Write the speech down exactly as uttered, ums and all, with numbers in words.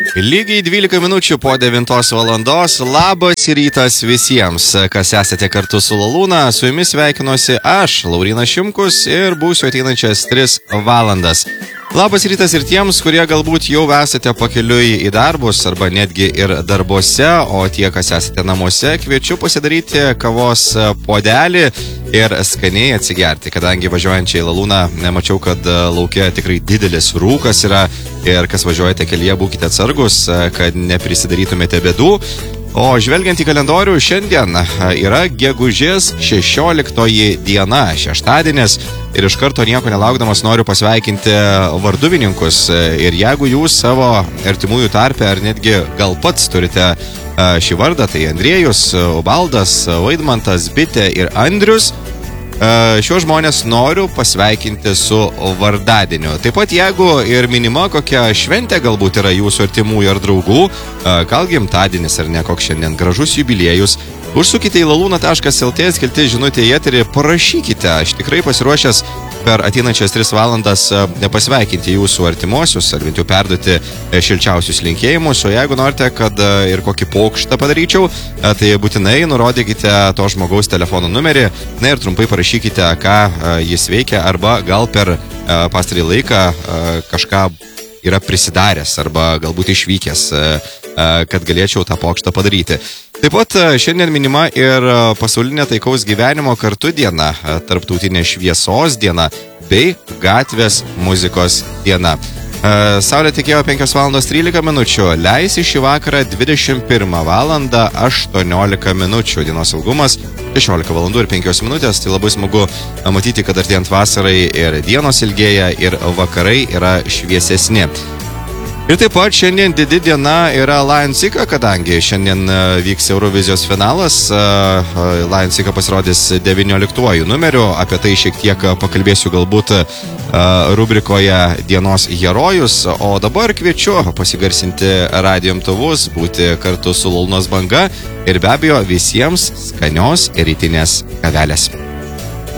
Lygiai dvylika minučių po devintos valandos. Labas rytas visiems, kas esate kartu su Lalūna. Su jumis sveikinuosi aš, Laurynas Šimkus, ir būsiu ateinančias tris valandas. Labas rytas ir tiems, kurie galbūt jau esate pakeliui į darbus arba netgi ir darbuose, o tie, kas esate namuose, kviečiu pasidaryti kavos puodelį ir skaniai atsigerti, kadangi važiuojančiai Lalūną nemačiau, kad laukia tikrai didelis rūkas yra ir kas važiuojate kelyje, būkite atsargus, kad neprisidarytumėte bėdų. O žvelgiant į kalendorių, šiandien yra gegužės šešioliktoji diena, šeštadienis, ir iš karto nieko nelaukdamas noriu pasveikinti varduvininkus. Ir jeigu jūs savo artimųjų tarpe ar netgi gal pats turite šį vardą, tai Andriejus, Ubaldas, Vaidmantas, Bitė ir Andrius, šios žmonės noriu pasveikinti su vardadieniu. Taip pat jeigu ir minima kokia šventė galbūt yra jūsų artimųjų ar draugų, gal gimtadienis ar ne koks šiandien gražus jubiliejus, užsukite į lalūna taškas lt, skelti žinutę į eterį, parašykite. Aš tikrai pasiruošęs per ateinančias tris valandas pasveikinti jūsų artimuosius ar bent jau perduoti šilčiausius linkėjimus. O jeigu norite, kad ir kokį pokštą padaryčiau, tai būtinai nurodykite to žmogaus telefono numerį, na ir trumpai parašykite, ką jis veikia, arba gal per pastarį laiką kažką yra prisidaręs arba galbūt išvykęs, kad galėčiau tą pokštą padaryti. Taip pat šiandien minima ir pasaulinė taikaus gyvenimo kartu diena, tarptautinė šviesos diena bei gatvės muzikos diena. Saulė tekėjo penkios valandos trylika minučių, leisi šį vakarą dvidešimt pirmą valandą aštuoniolika minučių, dienos ilgumas šešiolika valandų ir penkios minutės. Tai labai smagu matyti, kad artėjant vasarai ir dienos ilgėja ir vakarai yra šviesesni. Ir taip pat šiandien didi diena yra Lions Ika, kadangi šiandien vyks Eurovizijos finalas. Lions Ika pasirodys devynioliktuoju numeriu, apie tai šiek tiek pakalbėsiu galbūt rubrikoje Dienos herojus, o dabar kviečiu pasigarsinti radijo imtuvus, būti kartu su Lalūnos banga ir be abejo visiems skanios rytinės kavelės.